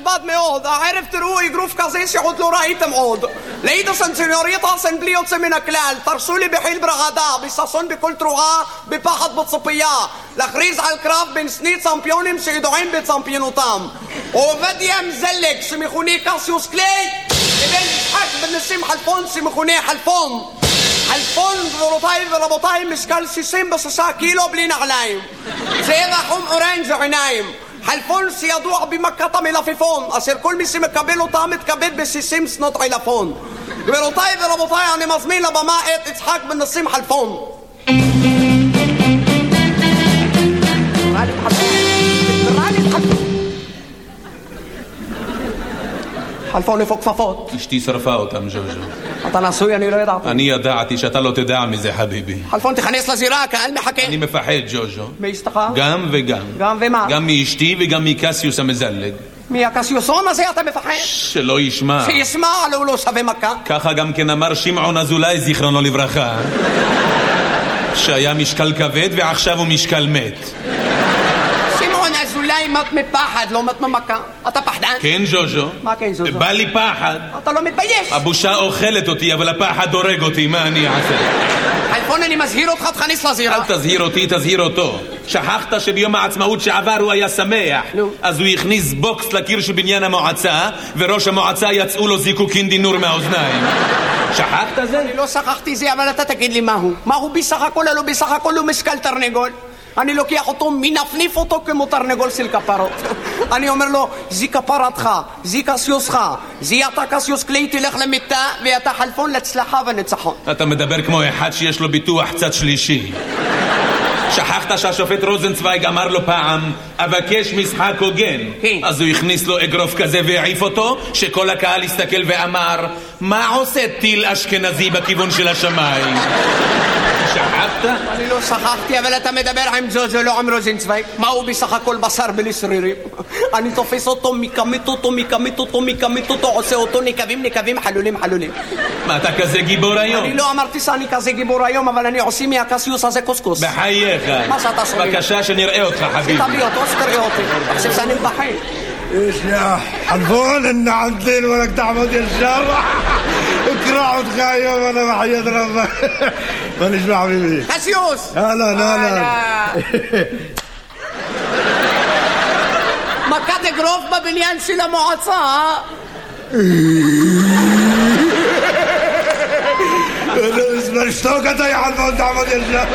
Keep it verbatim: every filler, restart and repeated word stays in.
מכובד מאוד, הערב תראו אגרוף כזה שעוד לא ראיתם עוד. לאידסן סניוריטסן בלי יוצא מן הכלל, תרשו לי בחיל ברעדה, בששון בכל תרועה, בפחד בצופייה, להכריז על קרב בין שני צמפיונים שידועים בצמפיונותם. עובדיה מזלג שמכונה קסיוס קליי, לבין יצחק בן נסים חלפון שמכונה חלפון. חלפון גבירותיי ורבותיי משקל שישים ושישה קילו בלי נעליים. צבע חום אורנג' עיניים. חלפון שידוע במכת המלפפון, אשר כל מי שמקבל אותה מתכבד ב-שישים שנות עילפון. גבירותיי ורבותיי, אני מזמין לבמה את יצחק בן נסים חלפון. חלפון איפה כפפות? אשתי שרפה אותם, ז'וז'ו. אתה נשוי, אני לא ידעתי. אני ידעתי שאתה לא תדע מזה, חביבי. חלפון, תכנס לזירה, הקהל מחכה. אני מפחד, ז'וז'ו. מאשתך? גם וגם. גם ומה? גם מאשתי וגם מקסיוס המזלג. מהקסיוסון הזה אתה מפחד? שלא ישמע. שישמע, אבל הוא לא שווה מכה. ככה גם כן אמר שמעון אזולאי, זיכרונו לברכה, שהיה משקל כבד ועכשיו הוא משקל מת. אולי מת מפחד, לא מת ממכה. אתה פחדן? כן, ז'וז'ו. מה כן, ז'וז'ו? בא לי פחד. אתה לא מתבייש. הבושה אוכלת אותי, אבל הפחד הורג אותי, מה אני אעשה? חלפון, אני מזהיר אותך, תכניס לזירה. אל תזהיר אותי, תזהיר אותו. שכחת שביום העצמאות שעבר הוא היה שמח. נו. אז הוא הכניס בוקס לקיר של בניין המועצה, וראש המועצה יצאו לו זיקוקין דינור מהאוזניים. שכחת זה? אני לא שכחתי זה, אבל אתה תגיד לי מהו. מהו בסך הכל, לא בסך הכל הוא משקל תרנגול. אני לוקח אותו, מנפניף אותו כמו תרנגול של כפרות. אני אומר לו, זי כפרתך, זי קסיוסך, זי אתה קסיוס קליי, תלך למיטה, ואתה חלפון להצלחה ונצחון. אתה מדבר כמו אחד שיש לו ביטוח צד שלישי. שכחת שהשופט רוזנצוויג אמר לו פעם, אבקש משחק הוגן. כן. אז הוא הכניס לו אגרוף כזה והעיף אותו, שכל הקהל הסתכל ואמר, מה עושה טיל אשכנזי בכיוון של השמיים? שכחת? אני לא שכחתי, אבל אתה מדבר עם ז'וז'ו, לא עם רוזנצוויג. מה הוא בסך הכל בשר בלי שרירים? אני תופס אותו, מקמית אותו, מקמית אותו, מקמית אותו, עושה אותו נקבים, נקבים, חלולים, חלולים. מה, אתה כזה גיבור היום? אני לא אמרתי שאני כזה גיבור היום, אבל אני עושה מהקסיוס הזה קוסקוס. בחייך. מה שאתה שומע? בבקשה שנראה אותך, חביבי. תביא אותו, שתראה אותי. תחשב שאני מבחין. ايش يا حلفون ان عندين ولك تعمد يا الشارع اكرع وتخايم وانا بحياة ربك مانيش مع حبيبي קסיוס! هلا هلا מכת אגרוף בבניין של המועצה. انا اسمع اشتوك انت يا حلفون تعمد يا الشارع